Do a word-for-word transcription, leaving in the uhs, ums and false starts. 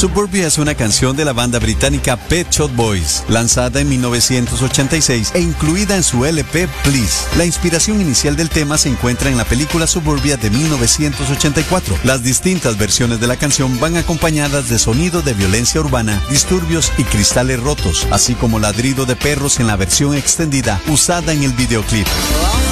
Suburbia es una canción de la banda británica Pet Shop Boys, lanzada en mil novecientos ochenta y seis e incluida en su L P Please. La inspiración inicial del tema se encuentra en la película Suburbia de mil novecientos ochenta y cuatro. Las distintas versiones de la canción van acompañadas de sonido de violencia urbana, disturbios y cristales rotos, así como ladrido de perros en la versión extendida usada en el videoclip.